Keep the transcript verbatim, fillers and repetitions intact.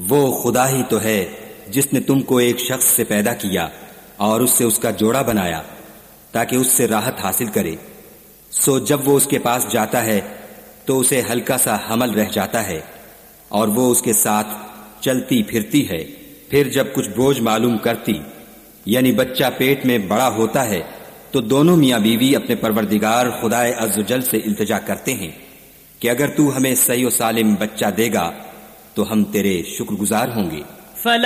वो खुदा ही तो है जिसने तुमको एक शख्स से पैदा किया और उससे उसका जोड़ा बनाया ताकि उससे राहत हासिल करे। सो जब वो उसके पास जाता है तो उसे हल्का सा हमल रह जाता है और वो उसके साथ चलती फिरती है। फिर जब कुछ बोझ मालूम करती यानी बच्चा पेट में बड़ा होता है तो दोनों मियाँ बीवी अपने परवरदिगार खुदाए अज़्ज़वजल से इल्तिजा करते हैं कि अगर तू हमें सही और सालिम बच्चा देगा तो हम तेरे शुक्रगुजार होंगे।